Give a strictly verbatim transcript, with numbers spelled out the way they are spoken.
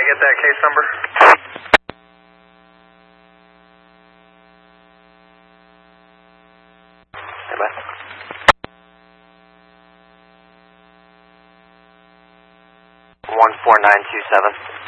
I get that case number? one four nine two seven.